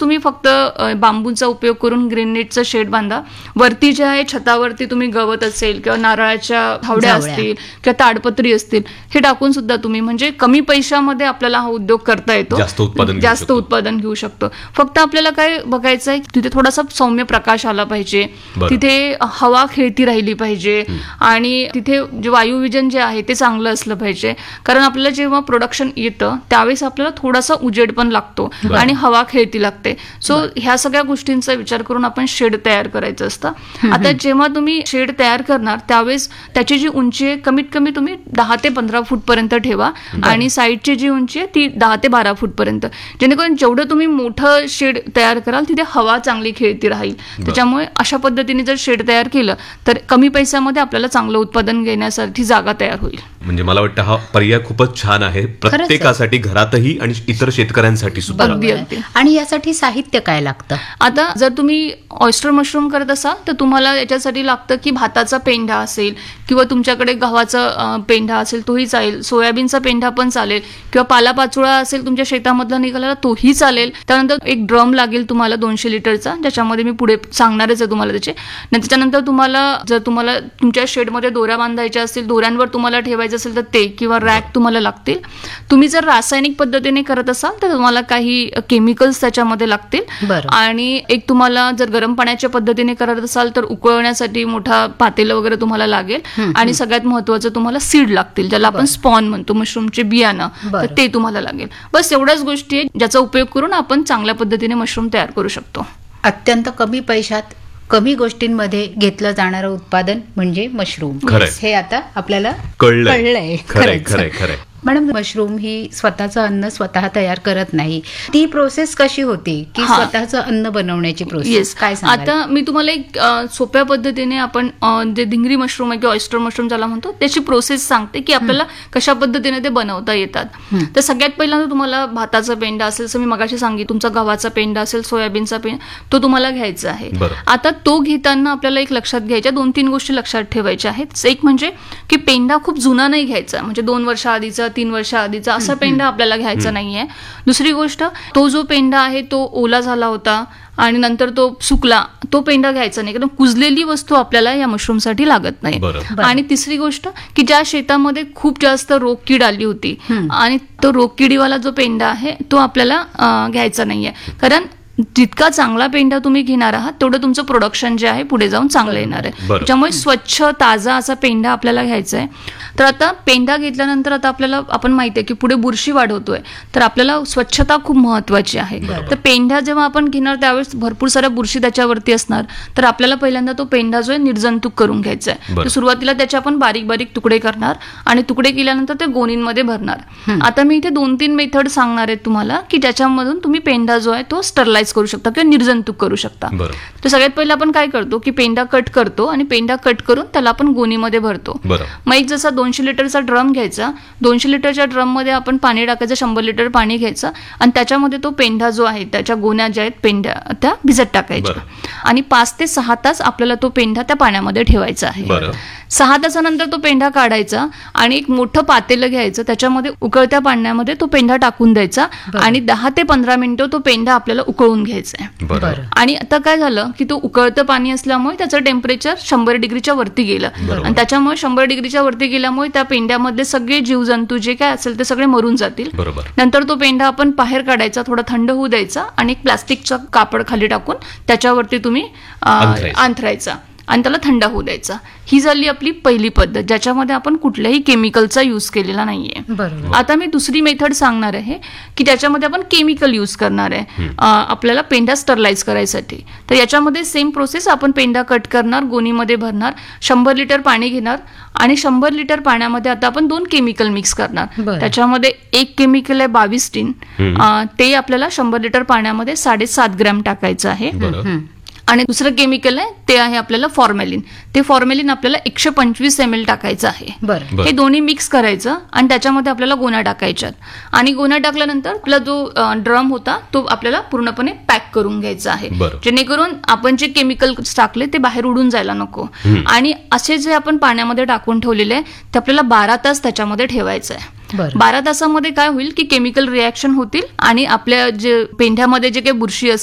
तुम्ही फक्त बांबूचा उपयोग करून ग्रीन नेटचं शेड बांधा. वरती जे आहे छतावरती तुम्ही गवत असेल किंवा नारळाच्या धावड्या असतील किंवा ताडपत्री असतील हे टाकून सुद्धा तुम्ही म्हणजे कमी पैशामध्ये आपल्याला हा उद्योग करता येतो, जास्त उत्पादन घेऊ शकतो. फक्त आपल्याला काय बघायचं आहे, तिथे थोडासा सौम्य प्रकाश आला पाहिजे, तिथे हवा खेळती राहिली पाहिजे आणि तिथे जे वायुविजन जे आहे ते चांगलं असलं पाहिजे. कारण आपल्याला जेव्हा प्रोडक्शन येतं त्यावेळेस आपल्याला थोडासा उजेड पण लागतो आणि हवा खेळती लागते. सो ह्या सगळ्या गोष्टींचा विचार करून आपण शेड तयार करायचं असतं. आता जेव्हा तुम्ही शेड तयार करणार त्यावेळेस त्याची जी उंची आहे कमीत कमी तुम्ही 10 ते 15 फूट पर्यंत ठेवा आणि साईडची जी उंची आहे ती 10 ते 12 फूट पर्यंत, जेणेकरून जेवढं तुम्ही मोठं शेड तयार कराल तिथे हवा चांगली खेळती राहील. त्याच्यामुळे अशा पद्धतीने जर शेड तयार केलं तर कमी पैशामध्ये आपल्याला चांगलं उत्पादन घेण्यासाठी जागा तयार होईल. म्हणजे मला वाटतं हा पर्याय खूपच छान आहे प्रत्येकासाठी, घरातही आणि इतर शेतकऱ्यांसाठी सुद्धा. आणि यासाठी साहित्य काय लागतं? आता जर तुम्ही ऑयस्टर मशरूम करत असाल तर तुम्हाला याच्यासाठी लागतं की भाताचा पेंढा असेल किंवा तुमच्याकडे गव्हाचा पेंढा असेल तोही चालेल, सोयाबीनचा पेंढा पण चालेल किंवा पालापाचोळा असेल तुमच्या शेतामधला निघालेला तोही चालेल. त्यानंतर एक ड्रम लागेल तुम्हाला 200 लिटरचा, ज्याच्यामध्ये मी पुढे सांगणारच आहे तुम्हाला त्याचे. त्याच्यानंतर तुम्हाला जर तुम्हाला तुमच्या शेडमध्ये दोऱ्या बांधायच्या असतील, दोऱ्यांवर तुम्हाला ठेवायचं असेल तर ते किंवा रॅक तुम्हाला लागतील. तुम्ही जर रासायनिक पद्धतीने करत असाल तर तुम्हाला काही केमिकल्स त्याच्यामध्ये लागतील. आणि एक तुम्हाला जर गरम पाण्याच्या पद्धतीने करत असाल तर उकळण्यासाठी मोठा पातेलं वगैरे तुम्हाला लागेल. आणि सगळ्यात महत्वाचं तुम्हाला सीड लागतील, ज्याला आपण स्पॉन म्हणतो, मशरूमचे बियाणं, तर ते तुम्हाला लागेल. बस एवढ्याच गोष्टी आहेत ज्याचा उपयोग करून आपण चांगल्या पद्धतीने मशरूम तयार करू शकतो. अत्यंत कमी पैशात कमी गोष्टींमध्ये घेतलं जाणारं उत्पादन म्हणजे मशरूम, हे आता आपल्याला कळलंय. खरंय मॅडम, मशरूम ही स्वतःचं अन्न स्वतः तयार करत नाही, ती प्रोसेस कशी होती की स्वतःचं अन्न बनवण्याची प्रोसेस काय सांगाल? आता मी तुम्हाला एक सोप्या पद्धतीने आपण जे धिंगरी मशरूम आहे किंवा ऑयस्टर मशरूम ज्याला म्हणतो त्याची प्रोसेस सांगते की आपल्याला कशा पद्धतीने ते बनवता येतात. तर सगळ्यात पहिल्यांदा तुम्हाला भाताचा पेंडा असेल, जसं मी मगाशी सांगितलं, तुमचा गव्हाचा पेंडा असेल, सोयाबीनचा पेंडा, तो तुम्हाला घ्यायचा आहे. आता तो घेताना आपल्याला एक लक्षात घ्यायच्या 2-3 गोष्टी लक्षात ठेवायच्या आहेत. एक म्हणजे की पेंडा खूप जुना नाही घ्यायचा, म्हणजे 2 वर्ष आधीचा, 3 वर्ष आधीचा असा पेंडा आपल्याला घ्यायचा नाहीये. दुसरी गोष्ट, तो जो पेंडा आहे तो ओला झाला होता आणि नंतर तो सुकला, तो पेंडा घ्यायचा नाही, कारण कुजलेली वस्तू आपल्याला या मशरूमसाठी लागत नाही. आणि तिसरी गोष्ट की ज्या शेतामध्ये खूप जास्त रोगकीड आली होती आणि तो रोगकिडीवाला जो पेंडा आहे तो आपल्याला घ्यायचा नाहीये, कारण जितका चांगला पेंडा तुम्ही घेणार आहात तेवढं तुमचं प्रोडक्शन जे आहे पुढे जाऊन चांगलं येणार आहे. त्यामुळे स्वच्छ ताजा असा पेंडा आपल्याला घ्यायचा आहे. तर आता पेंडा घेतल्यानंतर आता आपल्याला आपण माहिती आहे की पुढे बुरशी वाढवतोय, तर आपल्याला स्वच्छता खूप महत्वाची आहे. तर पेंडा जेव्हा आपण घेणार त्यावेळेस भरपूर साऱ्या बुरशी त्याच्यावरती असणार, तर आपल्याला पहिल्यांदा तो पेंडा जो आहे निर्जंतुक करून घ्यायचा आहे. तर सुरुवातीला त्याचे आपण बारीक बारीक तुकडे करणार आणि तुकडे केल्यानंतर ते गोणींमध्ये भरणार. आता मी इथे 2-3 मेथड सांगणार आहेत तुम्हाला की ज्याच्यामधून तुम्ही पेंडा जो आहे तो स्टरलाइज करू शकता किंवा निर्जंतुक करू शकता. तर सगळ्यात पहिलं आपण काय करतो की पेंडा कट करतो आणि पेंडा कट करून त्याला आपण गोणीमध्ये भरतो. मग एक जसा 200 लिटरचा ड्रम घ्यायचा, 200 लिटरच्या ड्रम मध्ये आपण पाणी टाकायचं, 100 लिटर पाणी घ्यायचं आणि त्याच्यामध्ये तो पेंडा जो आहे त्याच्या गोण्या ज्या आहेत पेंड्या त्या भिजत टाकायच्या आणि 5 ते 6 तास आपल्याला तो पेंडा त्या पाण्यामध्ये ठेवायचा आहे. 6 तासानंतर तो पेंडा काढायचा आणि एक मोठं पातेलं घ्यायचं, त्याच्यामध्ये उकळत्या पाण्यामध्ये तो पेंडा टाकून द्यायचा आणि 10 ते 15 मिनिटं तो पेंडा आपल्याला उकळून घ्यायचा आहे. आणि आता काय झालं की तो उकळतं पाणी असल्यामुळे त्याचं टेम्परेचर 100 डिग्रीच्या वरती गेलं आणि त्याच्यामुळे 100 डिग्रीच्या वरती गेल्यामुळे त्या पेंड्यामधले सगळे जीवजंतू जे काय असेल ते सगळे मरून जातील. नंतर तो पेंडा आपण बाहेर काढायचा, थोडा थंड होऊ द्यायचा आणि एक प्लास्टिकचं कापड खाली टाकून त्याच्यावरती तुम्ही अंथरायचा आणि त्याला थंड होऊ द्यायचा. ही झाली आपली पहिली पद्धत ज्याच्यामध्ये आपण कुठल्याही केमिकलचा यूज केलेला नाहीये. आता मी दुसरी मेथड सांगणार आहे की ज्याच्यामध्ये आपण केमिकल यूज करणार आहे आपल्याला पेंडा स्टरलाइज करायसाठी. तर याच्यामध्ये सेम प्रोसेस, आपण पेंडा कट करणार, गोणीमध्ये भरणार, 100 लिटर पाणी घेणार आणि 100 लिटर पाण्यामध्ये आता आपण 2 केमिकल मिक्स करणार. त्याच्यामध्ये एक केमिकल आहे 22 टीन, ते आपल्याला 100 लिटर पाण्यामध्ये 7.5 ग्रॅम टाकायचं आहे. आणि दुसरं केमिकल आहे ते आहे आपल्याला फॉर्मॅलिन. ते फॉर्मॅलिन आपल्याला 125 ml टाकायचं आहे. हे दोन्ही मिक्स करायचं आणि त्याच्यामध्ये आपल्याला गोण्या टाकायच्यात आणि गोण्या टाकल्यानंतर आपला जो ड्रम होता तो आपल्याला पूर्णपणे पॅक करून घ्यायचा आहे, जेणेकरून आपण जे केमिकल टाकले ते बाहेर उडून जायला नको. आणि असे जे आपण पाण्यामध्ये टाकून ठेवलेले आहे ते आपल्याला 12 तास त्याच्यामध्ये ठेवायचं आहे. 12 तासामध्ये काय होईल की केमिकल रिॲक्शन होतील आणि आपल्या जे पेंढ्यामध्ये जे काही बुरशी